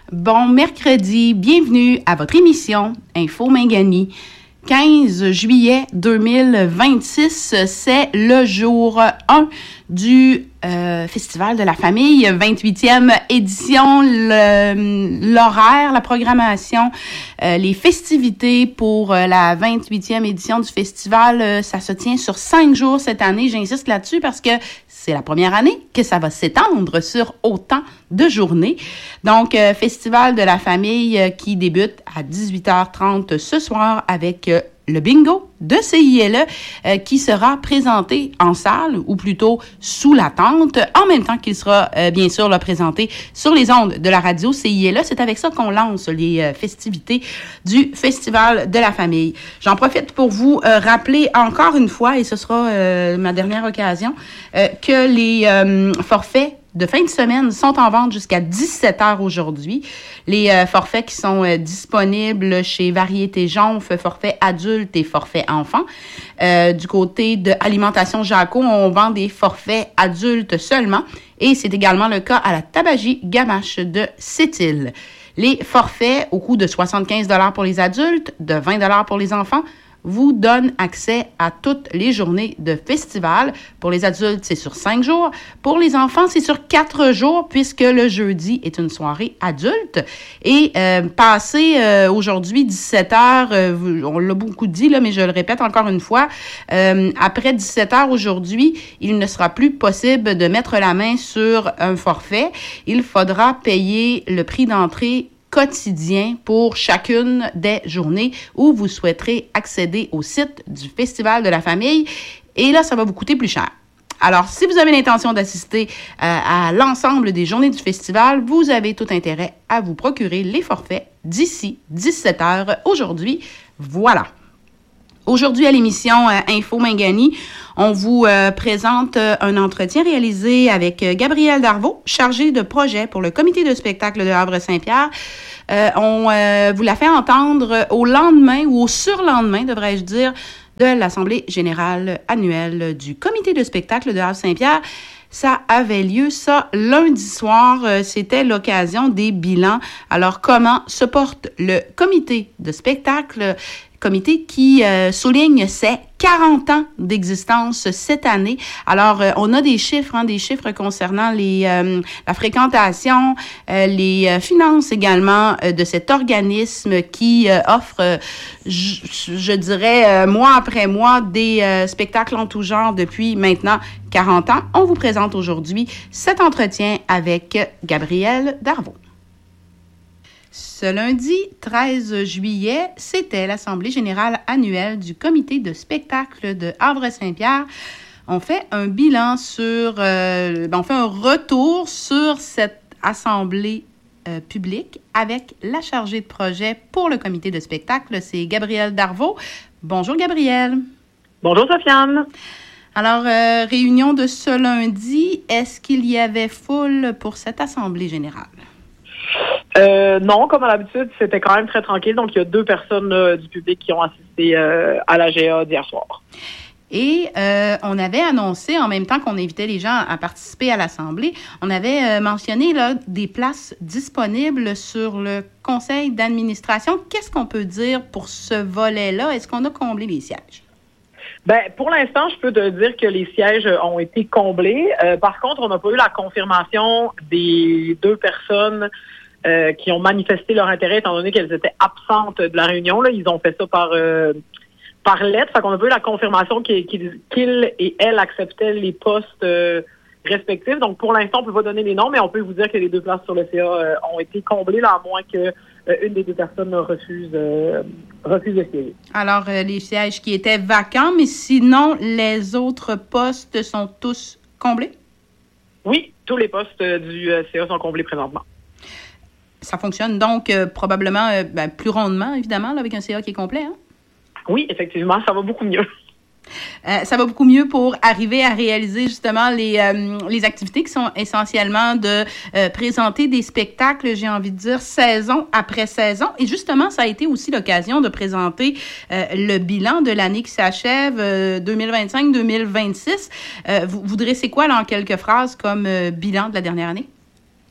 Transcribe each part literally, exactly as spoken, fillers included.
Bon mercredi, bienvenue à votre émission Info Mingani. quinze juillet deux mille vingt-six, c'est le jour un du euh, Festival de la famille, vingt-huitième édition, le, l'horaire, la programmation, euh, les festivités pour euh, la vingt-huitième édition du festival, euh, ça se tient sur cinq jours cette année. J'insiste là-dessus parce que c'est la première année que ça va s'étendre sur autant de journées. Donc, euh, Festival de la famille euh, qui débute à dix-huit heures trente ce soir avec euh, le bingo de C I L E euh, qui sera présenté en salle ou plutôt sous la tente, en même temps qu'il sera euh, bien sûr là, présenté sur les ondes de la radio C I L E. C'est avec ça qu'on lance les euh, festivités du Festival de la famille. J'en profite pour vous euh, rappeler encore une fois, et ce sera euh, ma dernière occasion, euh, que les euh, forfaits de fin de semaine sont en vente jusqu'à dix-sept heures aujourd'hui. Les euh, forfaits qui sont euh, disponibles chez Variété Jonf, forfait adulte et forfait enfant. Euh, du côté de Alimentation Jaco, on vend des forfaits adultes seulement. Et c'est également le cas à la Tabagie Gamache de Sept-Îles. Les forfaits au coût de soixante-quinze dollars pour les adultes, de vingt dollars pour les enfants, vous donne accès à toutes les journées de festival. Pour les adultes, c'est sur cinq jours. Pour les enfants, c'est sur quatre jours, puisque le jeudi est une soirée adulte. Et euh, passé euh, aujourd'hui, dix-sept heures, euh, on l'a beaucoup dit, là, mais je le répète encore une fois, euh, après dix-sept heures aujourd'hui, il ne sera plus possible de mettre la main sur un forfait. Il faudra payer le prix d'entrée quotidien pour chacune des journées où vous souhaiterez accéder au site du Festival de la famille. Et là, ça va vous coûter plus cher. Alors, si vous avez l'intention d'assister euh, à l'ensemble des journées du festival, vous avez tout intérêt à vous procurer les forfaits d'ici dix-sept heures aujourd'hui. Voilà. Aujourd'hui, à l'émission euh, Info Mingani, on vous euh, présente euh, un entretien réalisé avec euh, Gabrielle Darvaux, chargée de projet pour le comité de spectacle de Havre-Saint-Pierre. Euh, on euh, vous l'a fait entendre au lendemain ou au surlendemain, devrais-je dire, de l'Assemblée générale annuelle du comité de spectacle de Havre-Saint-Pierre. Ça avait lieu, ça, lundi soir. Euh, c'était l'occasion des bilans. Alors, comment se porte le comité de spectacle? Comité qui euh, souligne ses quarante ans d'existence cette année. Alors, euh, on a des chiffres, hein, des chiffres concernant les euh, la fréquentation, euh, les euh, finances également euh, de cet organisme qui euh, offre, euh, je, je dirais, euh, mois après mois, des euh, spectacles en tout genre depuis maintenant quarante ans. On vous présente aujourd'hui cet entretien avec Gabrielle Darvaux. Ce lundi treize juillet, c'était l'Assemblée générale annuelle du comité de spectacle de Havre-Saint-Pierre. On fait un bilan sur, euh, ben on fait un retour sur cette assemblée euh, publique avec la chargée de projet pour le comité de spectacle, c'est Gabrielle Darvaux. Bonjour Gabrielle. Bonjour Sofiane. Alors, euh, réunion de ce lundi, est-ce qu'il y avait foule pour cette assemblée générale? Euh, non, comme à l'habitude, c'était quand même très tranquille. Donc, il y a deux personnes là, du public qui ont assisté euh, à l'A G A d'hier soir. Et euh, on avait annoncé, en même temps qu'on invitait les gens à participer à l'Assemblée, on avait euh, mentionné là, des places disponibles sur le conseil d'administration. Qu'est-ce qu'on peut dire pour ce volet-là? Est-ce qu'on a comblé les sièges? Ben, pour l'instant, je peux te dire que les sièges ont été comblés. Euh, par contre, on n'a pas eu la confirmation des deux personnes Euh, qui ont manifesté leur intérêt étant donné qu'elles étaient absentes de la réunion. Là. Ils ont fait ça par euh, par lettre. Fait qu'on a pas eu la confirmation qu'ils, qu'ils et elles acceptaient les postes euh, respectifs. Donc, pour l'instant, on peut pas donner les noms, mais on peut vous dire que les deux places sur le C A euh, ont été comblées, là, à moins que euh, une des deux personnes refuse, euh, refuse de siéger. Alors, euh, les sièges qui étaient vacants, mais sinon, les autres postes sont tous comblés? Oui, tous les postes euh, du euh, C A sont comblés présentement. Ça fonctionne donc euh, probablement euh, ben, plus rondement, évidemment, là, avec un C A qui est complet. Hein? Oui, effectivement, ça va beaucoup mieux. Euh, ça va beaucoup mieux pour arriver à réaliser justement les, euh, les activités qui sont essentiellement de euh, présenter des spectacles, j'ai envie de dire, saison après saison. Et justement, ça a été aussi l'occasion de présenter euh, le bilan de l'année qui s'achève, euh, deux mille vingt-cinq deux mille vingt-six. Euh, vous, vous dressez quoi, là, en quelques phrases, comme euh, bilan de la dernière année?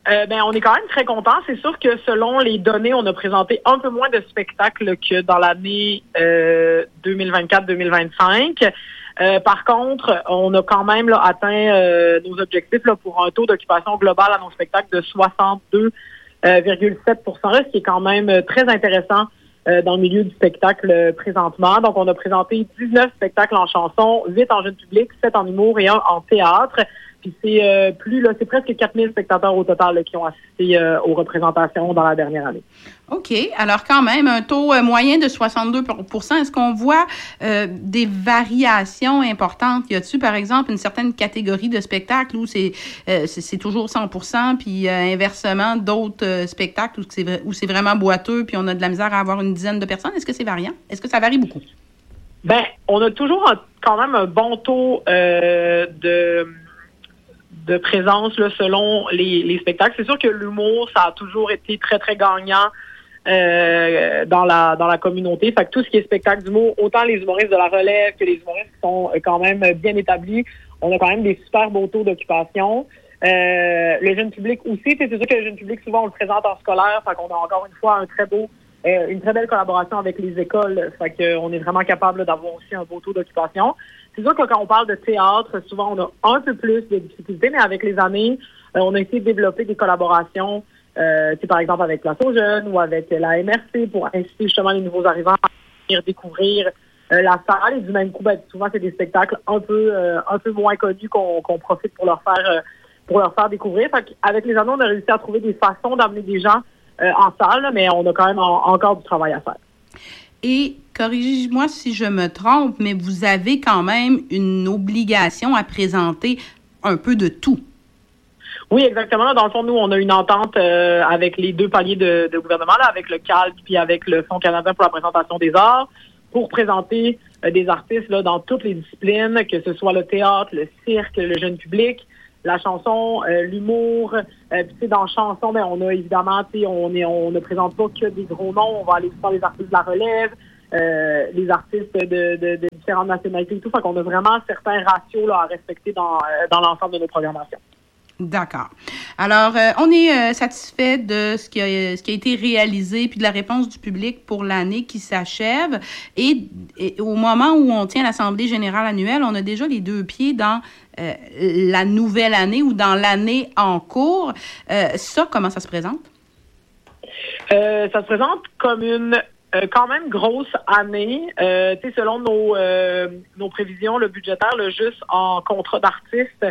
Euh, ben, on est quand même très contents. C'est sûr que selon les données, on a présenté un peu moins de spectacles que dans l'année euh, deux mille vingt-quatre deux mille vingt-cinq. Euh, par contre, on a quand même là, atteint euh, nos objectifs là, pour un taux d'occupation global à nos spectacles de soixante-deux virgule sept pour cent, ce qui est quand même très intéressant euh, dans le milieu du spectacle euh, présentement. Donc, on a présenté dix-neuf spectacles en chanson, huit en jeune public, sept en humour et un en théâtre. Puis c'est euh, plus là, c'est presque quatre mille spectateurs au total là, qui ont assisté euh, aux représentations dans la dernière année. OK. Alors, quand même, un taux euh, moyen de soixante-deux pour cent. Est-ce qu'on voit euh, des variations importantes? Y a-t-il, par exemple, une certaine catégorie de spectacles où c'est, euh, c'est, c'est toujours cent pour cent, puis euh, inversement, d'autres euh, spectacles où c'est, où c'est vraiment boiteux, puis on a de la misère à avoir une dizaine de personnes? Est-ce que c'est variant? Est-ce que ça varie beaucoup? Ben, on a toujours un, quand même un bon taux euh, de... de présence là, selon les, les spectacles. C'est sûr que l'humour, ça a toujours été très, très gagnant euh, dans la dans la communauté. Fait que tout ce qui est spectacle d'humour, autant les humoristes de la relève que les humoristes qui sont quand même bien établis, on a quand même des super beaux taux d'occupation. Euh, le jeune public aussi, c'est sûr que le jeune public, souvent, on le présente en scolaire, fait qu'on a encore une fois un très beau euh, une très belle collaboration avec les écoles. Fait qu'on est vraiment capable là, d'avoir aussi un beau taux d'occupation. C'est sûr que quand on parle de théâtre, souvent on a un peu plus de difficultés, mais avec les années, euh, on a essayé de développer des collaborations, euh, par exemple avec Place aux Jeunes ou avec la M R C pour inciter justement les nouveaux arrivants à venir découvrir euh, la salle. Et du même coup, ben, souvent c'est des spectacles un peu euh, un peu moins connus qu'on, qu'on profite pour leur faire euh, pour leur faire découvrir. Fait qu'avec les années, on a réussi à trouver des façons d'amener des gens euh, en salle, là, mais on a quand même en, encore du travail à faire. Et corrigez-moi si je me trompe, mais vous avez quand même une obligation à présenter un peu de tout. Oui, exactement. Dans le fond, nous, on a une entente euh, avec les deux paliers de, de gouvernement, là, avec le C A L puis avec le Fonds canadien pour la présentation des arts, pour présenter euh, des artistes là, dans toutes les disciplines, que ce soit le théâtre, le cirque, le jeune public, la chanson, euh, l'humour. Euh, puis, dans chanson, ben, on a évidemment, on, est, on ne présente pas que des gros noms. On va aller voir les artistes de la relève, euh, les artistes de, de, de différentes nationalités et tout. Fait qu'on a vraiment certains ratios là, à respecter dans, euh, dans l'ensemble de nos programmations. D'accord. Alors, euh, on est euh, satisfait de ce qui, a, ce qui a été réalisé puis de la réponse du public pour l'année qui s'achève. Et, et au moment où on tient l'Assemblée générale annuelle, on a déjà les deux pieds dans euh, la nouvelle année ou dans l'année en cours. Euh, ça, comment ça se présente? Euh, ça se présente comme une euh, quand même grosse année. Euh, tu sais, selon nos, euh, nos prévisions, le budgétaire, là, juste en contrat d'artistes,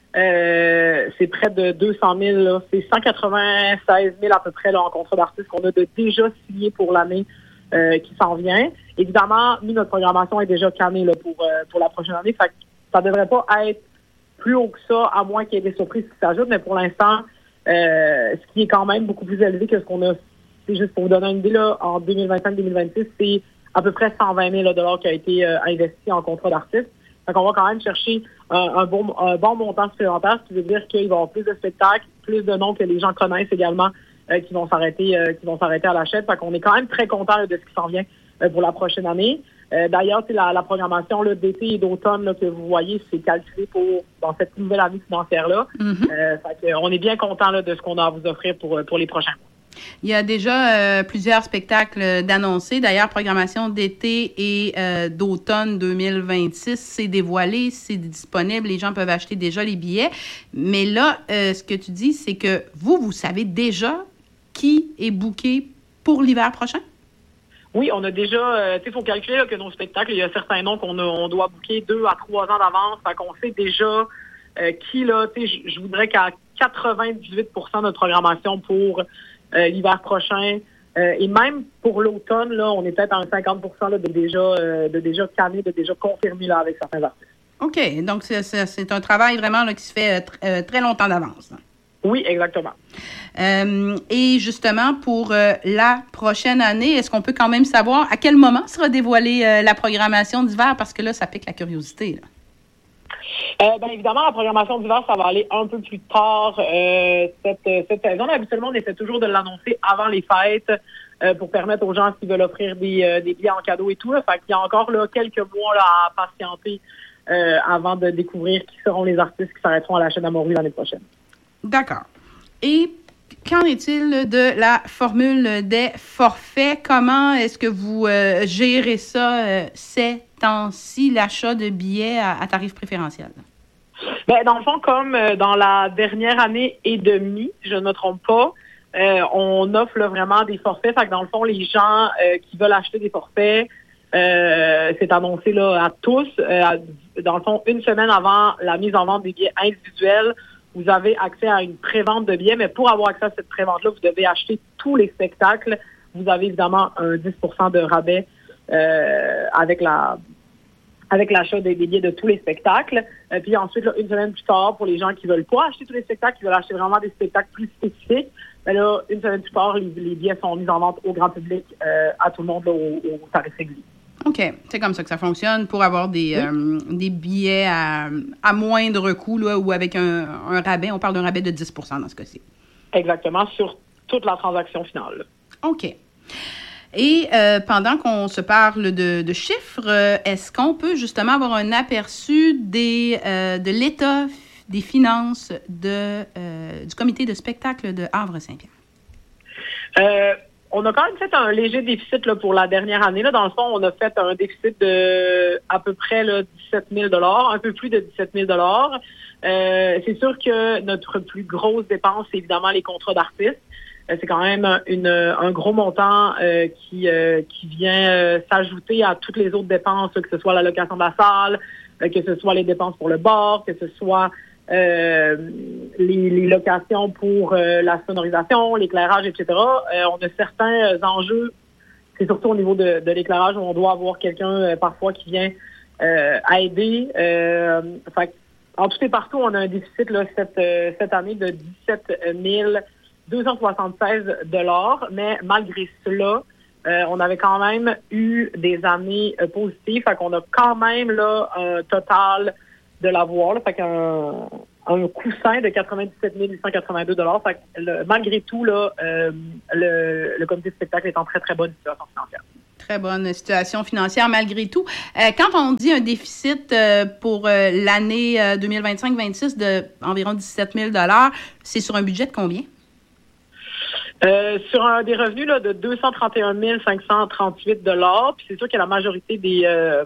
Euh, c'est près de deux cent mille. Là. C'est cent quatre-vingt-seize mille à peu près là, en contrat d'artistes qu'on a de déjà signé pour l'année euh, qui s'en vient. Évidemment, nous, notre programmation est déjà cannée là, pour, euh, pour la prochaine année. Fait que ça devrait pas être plus haut que ça, à moins qu'il y ait des surprises qui s'ajoutent. Mais pour l'instant, euh, ce qui est quand même beaucoup plus élevé que ce qu'on a, c'est juste pour vous donner une idée, là, en deux mille vingt-cinq deux mille vingt-six, c'est à peu près cent vingt mille dollars qui a été euh, investi en contrat d'artistes. Donc, on va quand même chercher un, un, bon, un bon montant supplémentaire, ce qui veut dire qu'il va y avoir plus de spectacles, plus de noms que les gens connaissent également euh, qui vont s'arrêter euh, qui vont s'arrêter à la chaîne. Fait qu'on est quand même très content là, de ce qui s'en vient euh, pour la prochaine année. Euh, d'ailleurs, la, la programmation là, d'été et d'automne là, que vous voyez, c'est calculé pour dans cette nouvelle année financière-là. Mm-hmm. Euh, fait qu'on est bien content là, de ce qu'on a à vous offrir pour, pour les prochains mois. Il y a déjà euh, plusieurs spectacles d'annoncés. D'ailleurs, programmation d'été et euh, d'automne deux mille vingt-six, c'est dévoilé, c'est disponible. Les gens peuvent acheter déjà les billets. Mais là, euh, ce que tu dis, c'est que vous, vous savez déjà qui est booké pour l'hiver prochain? Oui, on a déjà, euh, tu sais, il faut calculer là, que nos spectacles, il y a certains noms qu'on a, on doit booker deux à trois ans d'avance. Fait qu'on sait déjà euh, qui, là, tu sais, je voudrais qu'à quatre-vingt-dix-huit pour cent de notre programmation pour Euh, l'hiver prochain. Euh, et même pour l'automne, là, on est peut-être en cinquante pour cent là, de déjà euh, de déjà canné, de déjà confirmé là, avec certains artistes. OK. Donc, c'est, c'est, c'est un travail vraiment là, qui se fait tr- euh, très longtemps d'avance. Oui, exactement. Euh, et justement, pour euh, la prochaine année, est-ce qu'on peut quand même savoir à quel moment sera dévoilée euh, la programmation d'hiver? Parce que là, ça pique la curiosité, là. Euh, bien évidemment, la programmation d'hiver, ça va aller un peu plus tard euh, cette, cette saison. Habituellement, on essaie toujours de l'annoncer avant les fêtes euh, pour permettre aux gens s'ils veulent offrir des, euh, des billets en cadeau et tout. Là. Fait qu'il y a encore là, quelques mois là, à patienter euh, avant de découvrir qui seront les artistes qui s'arrêteront à la chaîne à Mont-Rouge l'année prochaine. D'accord. Et qu'en est-il de la formule des forfaits? Comment est-ce que vous euh, gérez ça euh, ces temps-ci, l'achat de billets à, à tarif préférentiel? Ben, dans le fond, comme euh, dans la dernière année et demie, je ne me trompe pas, euh, on offre là, vraiment des forfaits. Fait que dans le fond, les gens euh, qui veulent acheter des forfaits, euh, c'est annoncé là à tous. Euh, à, dans le fond, une semaine avant la mise en vente des billets individuels, vous avez accès à une prévente de billets. Mais pour avoir accès à cette prévente-là, vous devez acheter tous les spectacles. Vous avez évidemment un dix pour cent de rabais euh, avec la avec l'achat des billets de tous les spectacles. Euh, puis ensuite, là, une semaine plus tard, pour les gens qui veulent pas acheter tous les spectacles, qui veulent acheter vraiment des spectacles plus spécifiques, ben là, une semaine plus tard, les, les billets sont mis en vente au grand public, euh, à tout le monde, là, au, au tarif régulier. OK. C'est comme ça que ça fonctionne pour avoir des, oui. euh, des billets à, à moindre coût là, ou avec un, un rabais. On parle d'un rabais de dix pour cent dans ce cas-ci. Exactement, sur toute la transaction finale. OK. Et euh, pendant qu'on se parle de, de chiffres, euh, est-ce qu'on peut justement avoir un aperçu des, euh, de l'état des finances de, euh, du comité de spectacle de Havre-Saint-Pierre? Euh, on a quand même fait un léger déficit là, pour la dernière année. Là. Dans le fond, on a fait un déficit de à peu près là, dix-sept mille dollars, un peu plus de dix-sept mille dollars. Euh, c'est sûr que notre plus grosse dépense, c'est évidemment les contrats d'artistes. C'est quand même une, un gros montant euh, qui, euh, qui vient euh, s'ajouter à toutes les autres dépenses, que ce soit la location de la salle, euh, que ce soit les dépenses pour le bar, que ce soit euh, les, les locations pour euh, la sonorisation, l'éclairage, et cetera. Euh, on a certains enjeux, c'est surtout au niveau de, de l'éclairage où on doit avoir quelqu'un euh, parfois qui vient euh, aider. Euh, fait, en tout et partout, on a un déficit là, cette, euh, cette année de dix-sept mille deux cent soixante-seize dollars, mais malgré cela, euh, on avait quand même eu des années euh, positives. Fait qu'on a quand même là un total de l'avoir. Là, fait qu'un un coussin de quatre-vingt-dix-sept mille huit cent quatre-vingt-deux dollars. Fait que le, malgré tout, là, euh, le, le comité de spectacle est en très, très bonne situation financière. Très bonne situation financière malgré tout. Euh, quand on dit un déficit euh, pour euh, l'année euh, deux mille vingt-cinq vingt-six de environ dix-sept mille dollars, c'est sur un budget de combien? Euh, sur un des revenus là, de deux cent trente et un mille cinq cent trente-huit dollars, puis c'est sûr que la majorité des euh,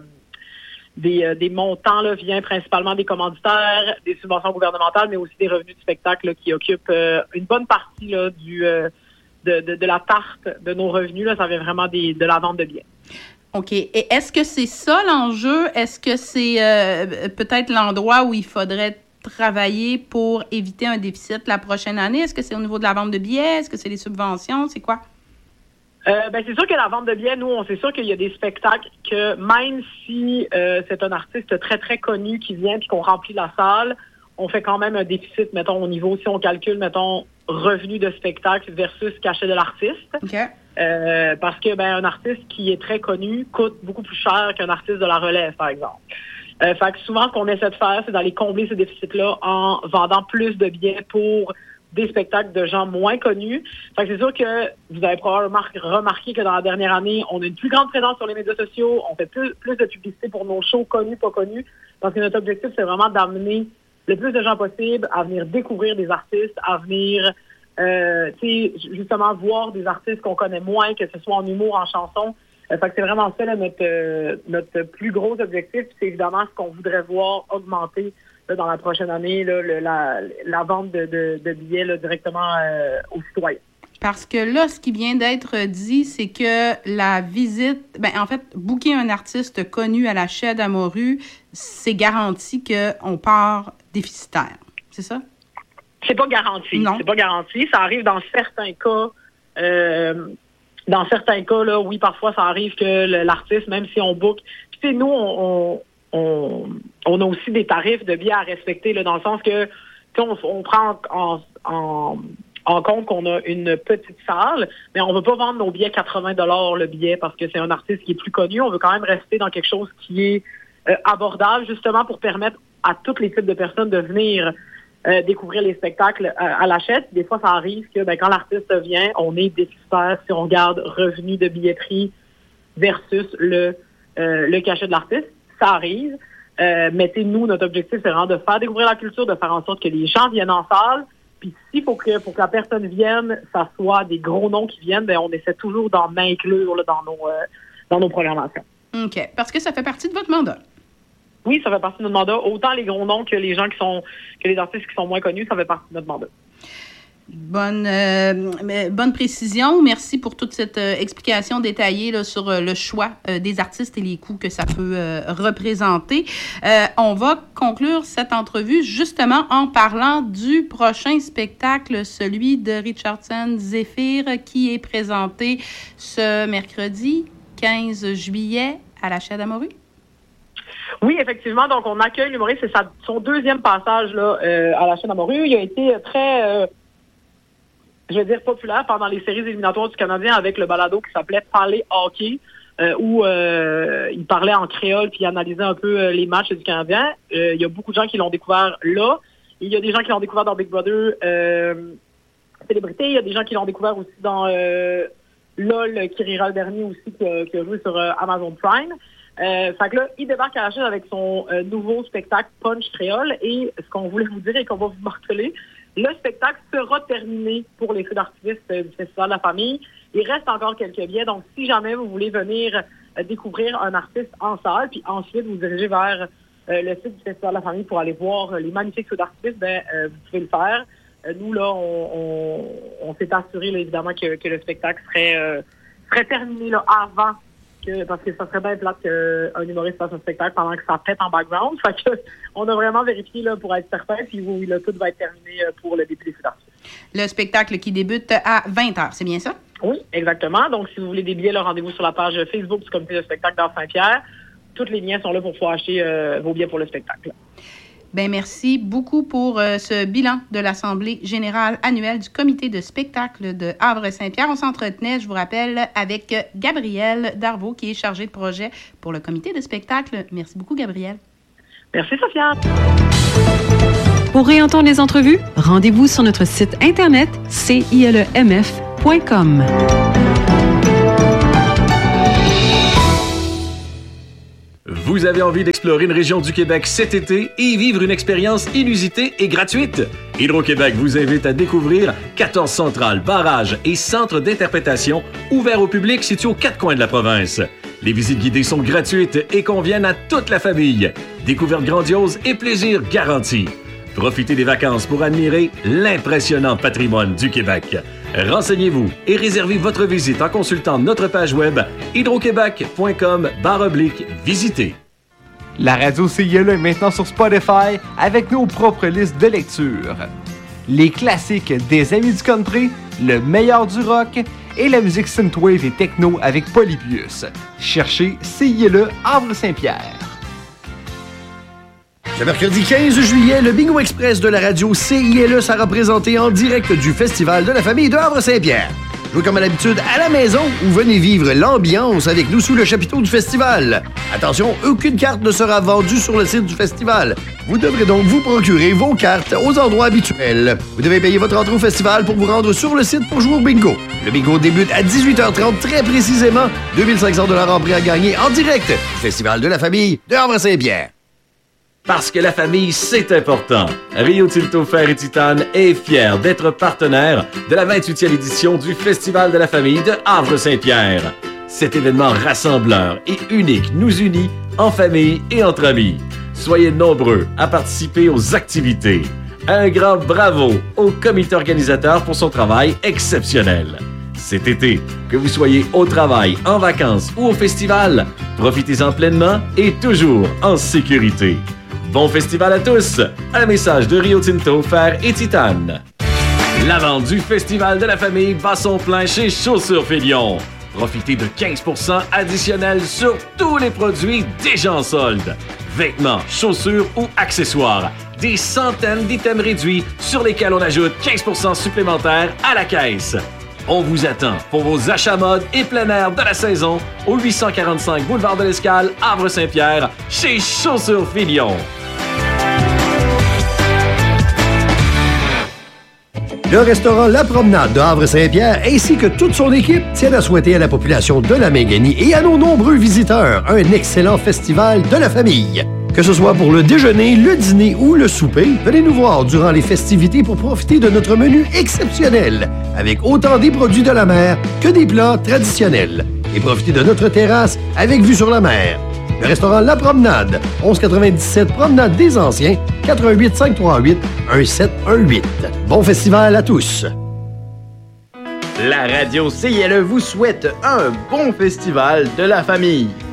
des, euh, des montants là, vient principalement des commanditaires, des subventions gouvernementales, mais aussi des revenus du spectacle là, qui occupent euh, une bonne partie là, du euh, de, de, de la tarte de nos revenus. Là, ça vient vraiment des, de la vente de biens. OK. Et est-ce que c'est ça l'enjeu? Est-ce que c'est euh, peut-être l'endroit où il faudrait travailler pour éviter un déficit la prochaine année? Est-ce que c'est au niveau de la vente de billets? Est-ce que c'est les subventions? C'est quoi? Euh, ben c'est sûr que la vente de billets, nous, on sait sûr qu'il y a des spectacles que même si euh, c'est un artiste très, très connu qui vient puis qu'on remplit la salle, on fait quand même un déficit, mettons, au niveau, si on calcule, mettons, revenu de spectacle versus cachet de l'artiste. OK. Euh, parce que, ben, un artiste qui est très connu coûte beaucoup plus cher qu'un artiste de la relève, par exemple. Euh, fait que souvent, ce qu'on essaie de faire, c'est d'aller combler ce déficit-là en vendant plus de billets pour des spectacles de gens moins connus. Fait que c'est sûr que vous avez probablement remarqué que dans la dernière année, on a une plus grande présence sur les médias sociaux, on fait plus, plus de publicité pour nos shows connus, pas connus, parce que notre objectif, c'est vraiment d'amener le plus de gens possible à venir découvrir des artistes, à venir, euh, tu sais, justement voir des artistes qu'on connaît moins, que ce soit en humour, en chanson. Euh, fait que c'est vraiment ça là, notre euh, notre plus gros objectif. C'est évidemment ce qu'on voudrait voir augmenter là, dans la prochaine année, là, le, la, la vente de, de, de billets là, directement euh, aux citoyens. Parce que là, ce qui vient d'être dit, c'est que la visite, ben en fait, booker un artiste connu à la Chaîne à Morue, c'est garanti qu'on part déficitaire. C'est ça? C'est pas garanti. Non. C'est pas garanti. Ça arrive dans certains cas. Euh, Dans certains cas, là, oui, parfois, ça arrive que le, l'artiste, même si on book, puis tu sais, nous, on, on, on a aussi des tarifs de billets à respecter, là, dans le sens que, tu sais, on, on prend en, en, en compte qu'on a une petite salle, mais on veut pas vendre nos billets quatre-vingts dollars le billet parce que c'est un artiste qui est plus connu. On veut quand même rester dans quelque chose qui est euh, abordable, justement, pour permettre à tous les types de personnes de venir Euh, découvrir les spectacles euh, à la Chaîne. Des fois, ça arrive que ben, quand l'artiste vient, on est déficitaire si on regarde revenu de billetterie versus le euh, le cachet de l'artiste. Ça arrive. Euh, mais nous, notre objectif, c'est vraiment de faire découvrir la culture, de faire en sorte que les gens viennent en salle, Puis s'il faut que pour que la personne vienne, ça soit des gros noms qui viennent, bien, on essaie toujours d'en inclure là, dans nos euh, dans nos programmations. OK. Parce que ça fait partie de votre mandat. Oui, ça fait partie de notre mandat. Autant les gros noms que les gens qui sont que les artistes qui sont moins connus, ça fait partie de notre mandat. Bonne, euh, bonne précision. Merci pour toute cette euh, explication détaillée là, sur euh, le choix euh, des artistes et les coûts que ça peut euh, représenter. Euh, on va conclure cette entrevue justement en parlant du prochain spectacle, celui de Richardson Zephyr, qui est présenté ce mercredi quinze juillet à la Chaîne d'Amorue. Oui, effectivement. Donc, on accueille l'humoriste. C'est sa, son deuxième passage là, euh, à la Chaîne d'Amorue. Il a été très... Euh, je veux dire, populaire pendant les séries éliminatoires du Canadien avec le balado qui s'appelait « Parler hockey euh, », où euh, il parlait en créole puis il analysait un peu euh, les matchs du Canadien. Euh, il y a beaucoup de gens qui l'ont découvert là. Il y a des gens qui l'ont découvert dans Big Brother euh, Célébrité. Il y a des gens qui l'ont découvert aussi dans euh, LOL, qui rira le dernier aussi, qui a, qui a joué sur euh, Amazon Prime. Euh, fait que là, il débarque à la chaîne avec son euh, nouveau spectacle Punch Créole. Et ce qu'on voulait vous dire et qu'on va vous marteler, le spectacle sera terminé pour les feux d'artifice euh, du Festival de la Famille. Il reste encore quelques billets. Donc, si jamais vous voulez venir euh, découvrir un artiste en salle, puis ensuite vous dirigez vers euh, le site du Festival de la Famille pour aller voir euh, les magnifiques feux d'artifice, ben, euh, vous pouvez le faire. Euh, nous, là, on, on, on s'est assuré, là, évidemment, que, que le spectacle serait, euh, serait terminé là, avant. Que, parce que ça serait bien plate qu'un humoriste fasse un spectacle pendant que ça pète en background. Fait que, on a vraiment vérifié là, pour être certain, puis oui, là, tout va être terminé pour le début des feux d'artifice. Le spectacle qui débute à vingt heures, c'est bien ça? Oui, exactement. Donc, si vous voulez des billets, là, rendez-vous sur la page Facebook du comité de spectacle d'Art Saint-Pierre. Tous les liens sont là pour pouvoir acheter euh, vos billets pour le spectacle. Bien, merci beaucoup pour euh, ce bilan de l'Assemblée générale annuelle du comité de spectacle de Havre-Saint-Pierre. On s'entretenait, je vous rappelle, avec Gabrielle Darvaux, qui est chargée de projet pour le comité de spectacle. Merci beaucoup, Gabrielle. Merci, Sophia. Pour réentendre les entrevues, rendez-vous sur notre site internet c i l e m f point com. Vous avez envie d'explorer une région du Québec cet été et y vivre une expérience inusitée et gratuite? Hydro-Québec vous invite à découvrir quatorze centrales, barrages et centres d'interprétation ouverts au public situés aux quatre coins de la province. Les visites guidées sont gratuites et conviennent à toute la famille. Découvertes grandioses et plaisir garanti. Profitez des vacances pour admirer l'impressionnant patrimoine du Québec. Renseignez-vous et réservez votre visite en consultant notre page web hydroquebec point com barre oblique visiter. La radio C I L E est maintenant sur Spotify avec nos propres listes de lecture. Les classiques des amis du country, le meilleur du rock et la musique synthwave et techno avec Polybius. Cherchez C I L E Havre-Saint-Pierre. Le mercredi quinze juillet, le Bingo Express de la radio C I L E sera présenté en direct du Festival de la Famille de Havre-Saint-Pierre. Jouez comme à l'habitude à la maison ou venez vivre l'ambiance avec nous sous le chapiteau du festival. Attention, aucune carte ne sera vendue sur le site du festival. Vous devrez donc vous procurer vos cartes aux endroits habituels. Vous devez payer votre entrée au festival pour vous rendre sur le site pour jouer au bingo. Le bingo débute à dix-huit heures trente très précisément. deux mille cinq cents dollars en prix à gagner en direct. Festival de la Famille de Havre-Saint-Pierre. Parce que la famille, c'est important. Rio Tinto Fer et Titane est fier d'être partenaire de la vingt-huitième édition du Festival de la Famille de Havre-Saint-Pierre. Cet événement rassembleur et unique nous unit en famille et entre amis. Soyez nombreux à participer aux activités. Un grand bravo au comité organisateur pour son travail exceptionnel. Cet été, que vous soyez au travail, en vacances ou au festival, profitez-en pleinement et toujours en sécurité. Bon festival à tous! Un message de Rio Tinto, Fer et Titane. La vente du Festival de la Famille bat son plein chez Chaussures Félion. Profitez de quinze pour cent additionnels sur tous les produits déjà en solde. Vêtements, chaussures ou accessoires. Des centaines d'items réduits sur lesquels on ajoute quinze pour cent supplémentaires à la caisse. On vous attend pour vos achats mode et plein air de la saison au huit cent quarante-cinq boulevard de l'Escale, Havre-Saint-Pierre, chez Chaussures Félion. Le restaurant La Promenade de Havre-Saint-Pierre ainsi que toute son équipe tiennent à souhaiter à la population de la Mingani et à nos nombreux visiteurs un excellent festival de la famille. Que ce soit pour le déjeuner, le dîner ou le souper, venez nous voir durant les festivités pour profiter de notre menu exceptionnel, avec autant des produits de la mer que des plats traditionnels. Et profitez de notre terrasse avec vue sur la mer. Le restaurant La Promenade, onze quatre-vingt-dix-sept Promenade des Anciens, quatre un huit, cinq trois huit, un sept un huit. Bon festival à tous! La radio C I L E vous souhaite un bon festival de la famille.